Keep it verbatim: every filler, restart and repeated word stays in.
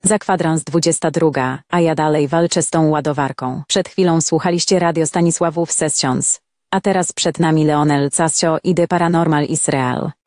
Za kwadrans dwudziesta druga, a ja dalej walczę z tą ładowarką. Przed chwilą słuchaliście Radio Stanisławów Sessions. A teraz przed nami Leonel Casio i The Paranormal Israel.